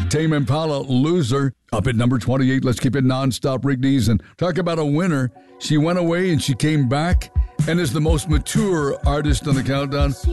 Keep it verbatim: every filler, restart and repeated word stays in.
Tame Impala, Loser. Up at number twenty-eight, let's keep it nonstop, Rick Deason. Talk about a winner. She went away and she came back and is the most mature artist on the countdown.